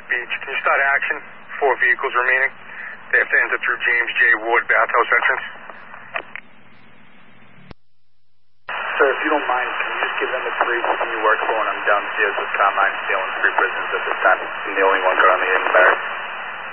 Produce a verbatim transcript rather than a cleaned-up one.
Beach. Can you start action? Four vehicles remaining. They have to enter through James J. Ward bathhouse entrance. Sir, if you don't mind, can you just give them a three from your work phone? I'm downstairs with Carmine Sale and three